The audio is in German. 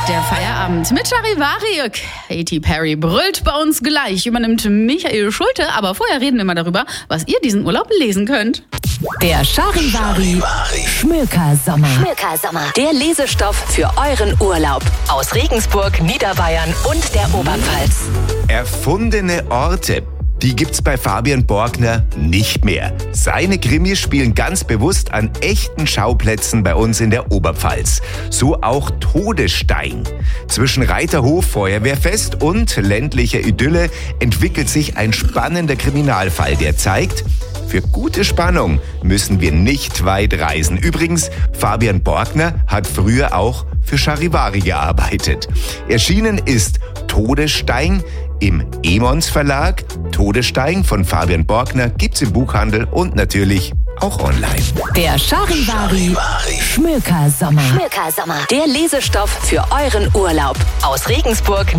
Der Feierabend mit Charivari. Katy Perry brüllt bei uns gleich. Übernimmt Michael Schulte. Aber vorher reden wir mal darüber, was ihr diesen Urlaub lesen könnt. Der Charivari Schmökersommer. Der Lesestoff für euren Urlaub. Aus Regensburg, Niederbayern und der Oberpfalz. Erfundene Orte. Die gibt's bei Fabian Borgner nicht mehr. Seine Krimis spielen ganz bewusst an echten Schauplätzen bei uns in der Oberpfalz. So auch Todesstein. Zwischen Reiterhof, Feuerwehrfest und ländlicher Idylle entwickelt sich ein spannender Kriminalfall, der zeigt, für gute Spannung müssen wir nicht weit reisen. Übrigens, Fabian Borgner hat früher auch für Charivari gearbeitet. Erschienen ist Todesstein im Emons Verlag. Todesstein von Fabian Borgner gibt's im Buchhandel und natürlich auch online. Der Charivari Schmökersommer. Der Lesestoff für euren Urlaub. Aus Regensburg,